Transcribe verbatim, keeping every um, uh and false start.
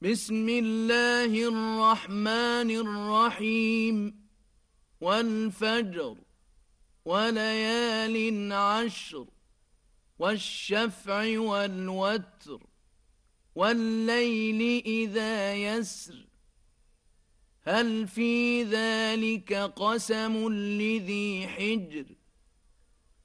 بسم الله الرحمن الرحيم والفجر وليال عشر والشفع والوتر والليل إذا يسر هل في ذلك قسم لذي حجر